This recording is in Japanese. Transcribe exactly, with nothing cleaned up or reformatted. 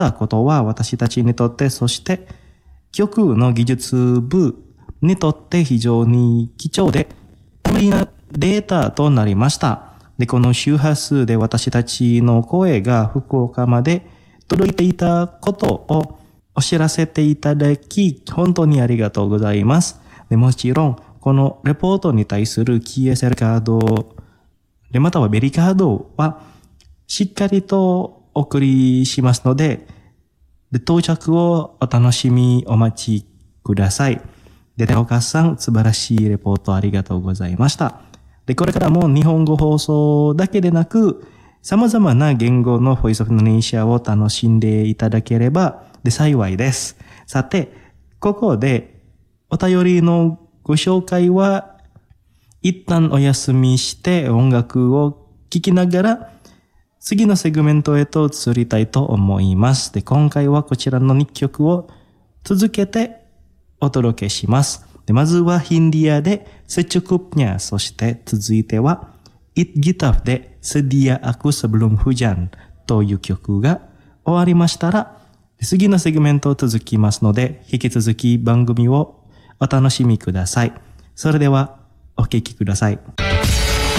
ことは私たちにとって、そして曲の技術部にとって非常に貴重で有利なデータとなりました。で、この周波数で私たちの声が福岡まで届いていたことをお知らせていただき、本当にありがとうございます。で、もちろん、このレポートに対する キーエスエル カード、で、またはベリカードは、しっかりとお送りしますので、で、到着をお楽しみお待ちください。で、寺岡さん、素晴らしいレポートありがとうございました。で、これからも日本語放送だけでなく、様々な言語の Voice of Indonesia を楽しんでいただければで幸いです。さて、ここでお便りのご紹介は一旦お休みして音楽を聴きながら次のセグメントへと移りたいと思います。で、今回はこちらのにきょくを続けてお届けします。で、まずはヒンディアでSecukupnya、そして続いてはIt Gitaf でSedia Aku Sebelum Hujan という曲が終わりましたら、次のセグメント続きますので、引き続き番組をお楽しみください。それではお聴きください。